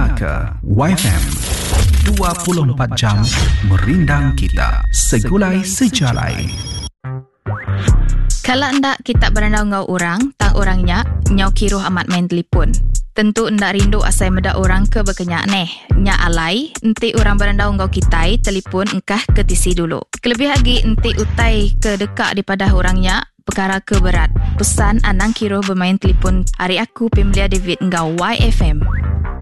dengar ke YFM 24 jam merindang kita segulai sejalai. Kalau ndak kita berandau ngau orang, tak orangnya nyau kiruh amat main telefon. Tentu ndak rindu asai meda orang ke berkenyak neh. Nya alai, enti orang berandau ngau kitai, telefon engkah ketisi dulu. Kelebih lagi enti utai ke dekat daripada orangnya, perkara ke berat. Pesan anang kiruh bermain telefon hari aku Pemlia David ngau YFM.